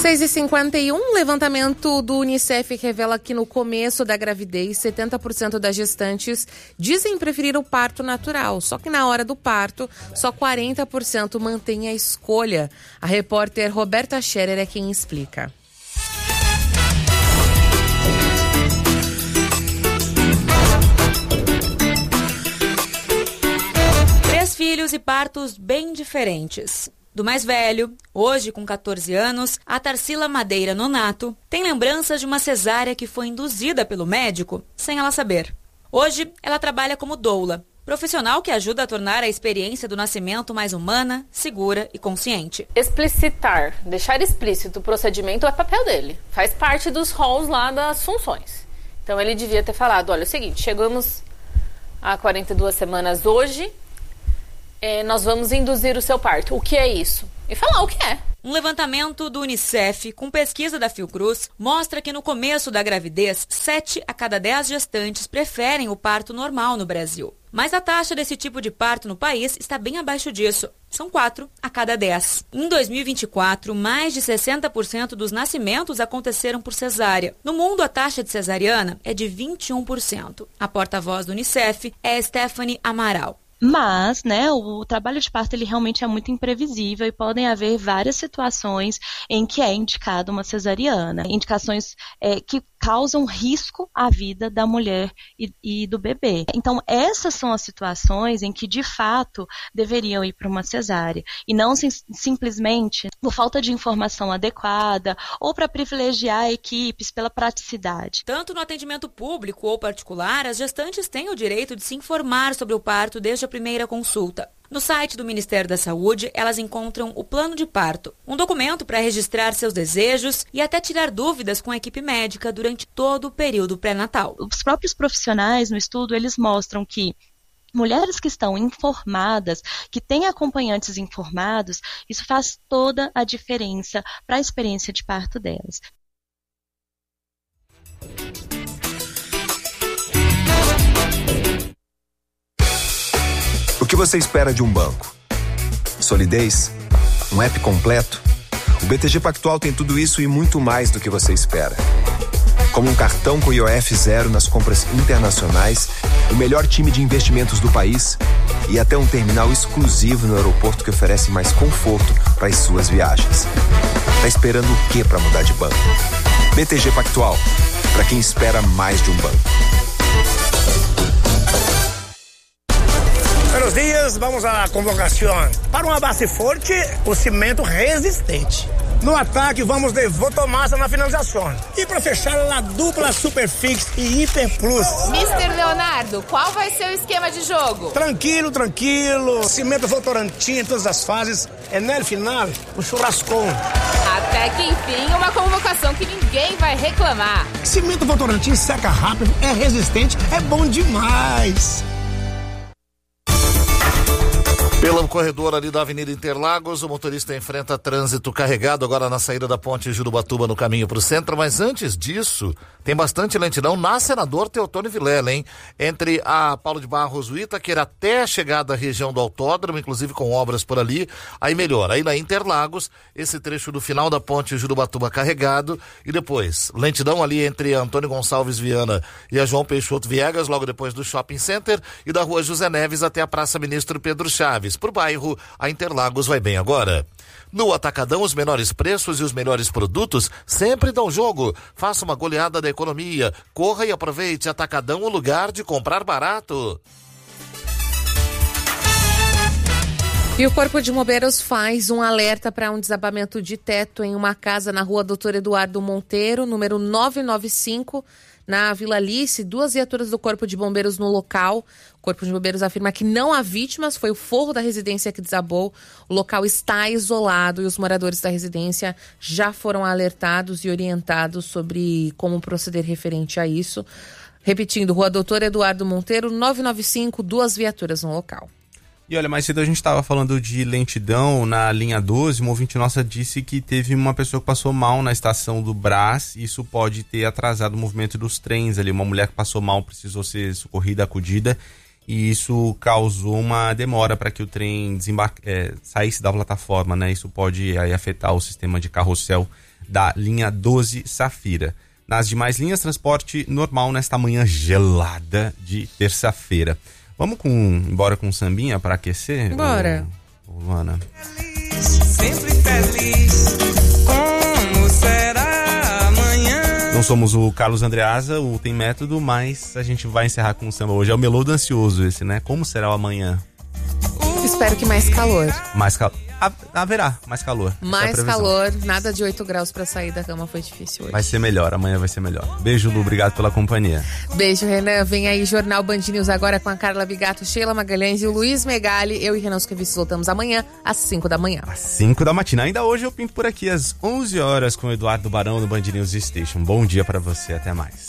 6h51, levantamento do Unicef revela que no começo da gravidez, 70% das gestantes dizem preferir o parto natural. Só que na hora do parto, só 40% mantém a escolha. A repórter Roberta Scherer é quem explica. Três filhos e partos bem diferentes. Do mais velho, hoje com 14 anos, a Tarsila Madeira Nonato tem lembranças de uma cesárea que foi induzida pelo médico sem ela saber. Hoje, ela trabalha como doula, profissional que ajuda a tornar a experiência do nascimento mais humana, segura e consciente. Explicitar, deixar explícito o procedimento é papel dele. Faz parte dos roles lá das funções. Então ele devia ter falado, olha, é o seguinte, chegamos a 42 semanas hoje, nós vamos induzir o seu parto. O que é isso? E falar o que é. Um levantamento do Unicef, com pesquisa da Fiocruz, mostra que no começo da gravidez, 7 a cada 10 gestantes preferem o parto normal no Brasil. Mas a taxa desse tipo de parto no país está bem abaixo disso. São 4 a cada 10. Em 2024, mais de 60% dos nascimentos aconteceram por cesárea. No mundo, a taxa de cesariana é de 21%. A porta-voz do Unicef é Stephanie Amaral. Mas, o trabalho de parto ele realmente é muito imprevisível e podem haver várias situações em que é indicada uma cesariana. Indicações que causam risco à vida da mulher e do bebê. Então, essas são as situações em que, de fato, deveriam ir para uma cesárea. E não simplesmente por falta de informação adequada ou para privilegiar equipes pela praticidade. Tanto no atendimento público ou particular, as gestantes têm o direito de se informar sobre o parto desde a primeira consulta. No site do Ministério da Saúde, elas encontram o plano de parto, um documento para registrar seus desejos e até tirar dúvidas com a equipe médica durante todo o período pré-natal. Os próprios profissionais no estudo, eles mostram que mulheres que estão informadas, que têm acompanhantes informados, isso faz toda a diferença para a experiência de parto delas. O que você espera de um banco? Solidez? Um app completo? O BTG Pactual tem tudo isso e muito mais do que você espera. Como um cartão com IOF zero nas compras internacionais, o melhor time de investimentos do país e até um terminal exclusivo no aeroporto que oferece mais conforto para as suas viagens. Tá esperando o quê para mudar de banco? BTG Pactual, para quem espera mais de um banco. Buenos dias, vamos à convocação. Para uma base forte, o cimento resistente. No ataque, vamos de Votomassa na finalização. E para fechar, a dupla Superfix e Hiper Plus. Mr. Leonardo, qual vai ser o esquema de jogo? Tranquilo. Cimento Votorantim em todas as fases. É no final, o churrascão. Até que enfim, uma convocação que ninguém vai reclamar. Cimento Votorantim seca rápido, é resistente, é bom demais. Pelo corredor ali da Avenida Interlagos, o motorista enfrenta trânsito carregado agora na saída da ponte Jurubatuba no caminho para o centro, mas antes disso, tem bastante lentidão na Senador Teotônio Vilela, hein? Entre a Paulo de Barros e Itaquera até a chegada à região do autódromo, inclusive com obras por ali, aí melhora. Aí na Interlagos, esse trecho do final da ponte Jurubatuba carregado e depois, lentidão ali entre Antônio Gonçalves Viana e a João Peixoto Viegas, logo depois do Shopping Center e da Rua José Neves até a Praça Ministro Pedro Chaves. Por bairro, a Interlagos vai bem agora. No Atacadão, os menores preços e os melhores produtos sempre dão jogo. Faça uma goleada da economia. Corra e aproveite. Atacadão, o lugar de comprar barato. E o Corpo de Bombeiros faz um alerta para um desabamento de teto em uma casa na rua Doutor Eduardo Monteiro, número 995, na Vila Alice. 2 viaturas do Corpo de Bombeiros no local. O Corpo de Bombeiros afirma que não há vítimas, foi o forro da residência que desabou. O local está isolado e os moradores da residência já foram alertados e orientados sobre como proceder referente a isso. Repetindo, rua Doutor Eduardo Monteiro, 995, 2 viaturas no local. E olha, mais cedo a gente estava falando de lentidão na linha 12, uma ouvinte nossa disse que teve uma pessoa que passou mal na estação do Brás, isso pode ter atrasado o movimento dos trens ali, uma mulher que passou mal precisou ser socorrida, acudida, e isso causou uma demora para que o trem saísse da plataforma, né? Isso pode aí afetar o sistema de carrossel da linha 12 Safira. Nas demais linhas, transporte normal nesta manhã gelada de terça-feira. Vamos embora com sambinha para aquecer? Bora. Luana. Sempre feliz, como será amanhã? Não somos o Carlos Andreasa, o Tem Método, mas a gente vai encerrar com o samba hoje. É o Melô do Ansioso esse, né? Como será o amanhã? Espero que mais calor. Mais calor. Haverá mais calor. Mais calor, nada de 8 graus pra sair da cama foi difícil hoje. Vai ser melhor, amanhã vai ser melhor. Beijo, Lu, obrigado pela companhia. Beijo, Renan. Vem aí Jornal Band News agora com a Carla Bigato, Sheila Magalhães e o Luiz Megali. Eu e Renan Esquevici voltamos amanhã às 5 da manhã. Às 5 da matina. Ainda hoje eu pinto por aqui às 11 horas com o Eduardo Barão no Band News Station. Bom dia pra você, até mais.